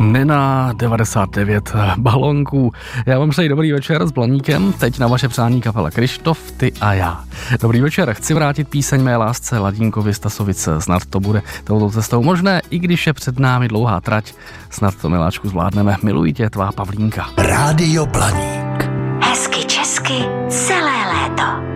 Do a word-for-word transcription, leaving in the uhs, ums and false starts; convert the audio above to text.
Nena devadesát devět balonků. Já vám přeji dobrý večer s Blaníkem, teď na vaše přání kapela Krištof, ty a já. Dobrý večer, chci vrátit píseň Mé lásce Ladínkovi Stasovice, snad to bude touto cestou možné, i když je před námi dlouhá trať, snad to, miláčku, zvládneme. Miluji tě, tvá Pavlínka. Rádio Blaník. Hezky česky celé léto.